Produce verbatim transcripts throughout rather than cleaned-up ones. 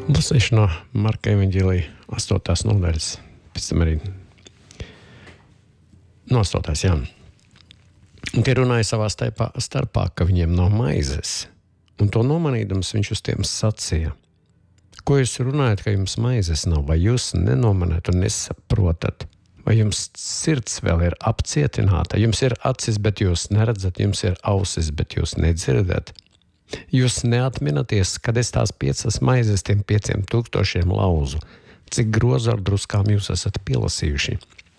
Lasīšu no Marka evaņģēlija astotās nodaļas, pēc tam arī no astotās, jā. Un tie runāja savā starpā, starpā, ka viņiem nav maizes. Un to nomanīdams viņš uz tiem sacīja: ko jūs runājat, ka jums maizes nav? Vai jūs nenomanāt un nesaprotat? Vai jums sirds vēl ir apcietināta? Jums ir acis, bet jūs neredzat, jums ir ausis, bet jūs nedzirdat. Jūs neatminaties, kad es tās piecas maizes tiem pieciem tūkstošiem lauzu, cik grozu ar druskām jūs esat pielasījuši.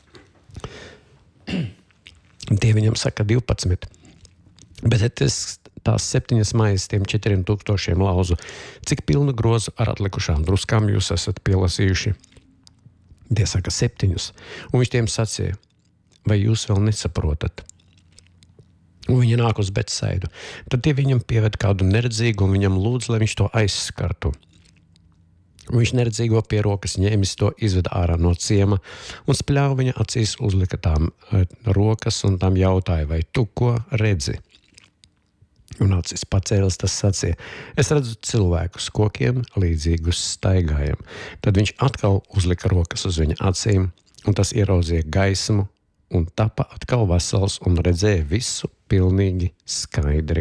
Tie viņam saka divpadsmit. Bet es tās septiņas maizes tiem četriem tūkstošiem lauzu, cik pilnu grozu ar atlikušām druskām jūs esat pielasījuši. Tie saka septiņus. Un viņš tiem sacīja: vai jūs vēl nesaprotat? Un viņi nāk uz Betsaidu. Tad tie viņam pieved kādu neredzīgu un viņam lūdz, lai viņš to aizskartu. Un viņš neredzīgo pie rokas ņēmis, to izveda ārā no ciema un spļāva viņa acīs, uzlika tām rokas un tām jautāja: vai tu ko redzi? Un acis pacēlis, tas sacīja: es redzu cilvēkus kokiem līdzīgus staigājam. Tad viņš atkal uzlika rokas uz viņa acīm, un tas ieraudzīja gaismu, un tapa atkal vesels un redzēja visu pilnīgi skaidri.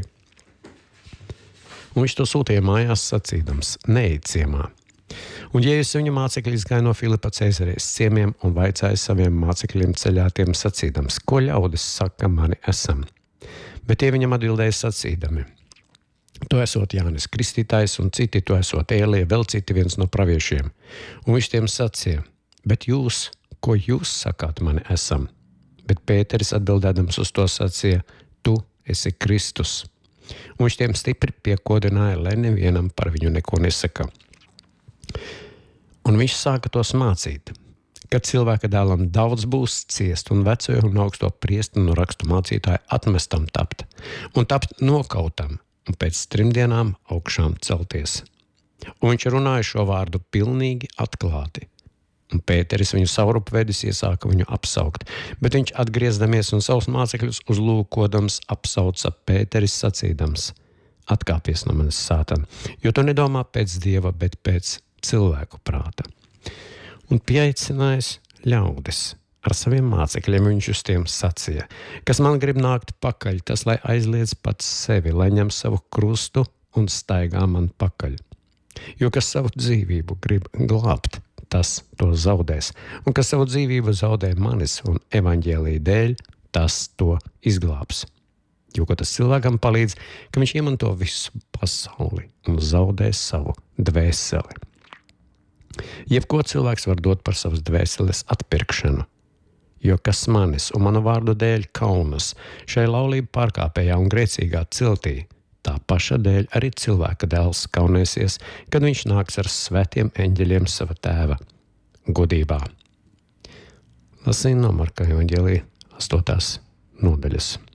Un viņš to sūtīja mājās sacīdams: neej ciemā. Un Jēzus viņa mācekļi izgāja no Filipa Cēzarijas ciemiem un vaicāja saviem mācekļiem ceļā tiem sacīdams: ko ļaudis saka, mani esam? Bet tie viņam atbildēja sacīdami: tu esot Jānis Kristītājs, un citi tu esot Ēlija, vēl citi viens no praviešiem. Un viņš tiem sacīja: bet jūs, ko jūs sakāt, mani esam? Bet Pēteris atbildēdams uz to sacīja: tu esi Kristus. Un viņš tiem stipri piekodināja, lai nevienam par viņu neko nesaka. Un viņš sāka tos mācīt, ka cilvēka dēlam daudz būs ciest un vecojo un augsto priestru un rakstu mācītāju atmestam tapt, un tapt nokautam, un pēc trim dienām augšām celties. Un viņš runāja šo vārdu pilnīgi atklāti. Un Pēteris viņu savrupvedis iesāka viņu apsaukt, bet viņš atgriezdamies un savus mācekļus uzlūkodams apsauca Pēteris sacīdams: atkāpies no manis, Sātan, jo tu nedomā pēc Dieva, bet pēc cilvēku prāta. Un pieaicinājis ļaudis ar saviem mācekļiem, viņš uz tiem sacīja: kas man grib nākt pakaļ, tas lai aizliedz pats sevi, lai ņem savu krustu un staigā man pakaļ. Jo kas savu dzīvību grib glābt, tas to zaudēs, un kas savu dzīvību zaudē manis un evaņģēlija dēļ, tas to izglābs. Jo ko tas cilvēkam palīdz, ka viņš iemanto visu pasauli un zaudē savu dvēseli. Jebko cilvēks var dot par savas dvēseles atpirkšanu, jo kas manis un manu vārdu dēļ kaunas šai laulību pārkāpējā un grēcīgā ciltī, tā paša dēļ arī cilvēka dēls kaunēsies, kad viņš nāks ar svētiem eņģeļiem sava tēva godībā. Lasīju no Marka evaņģēlija astotās nodaļas.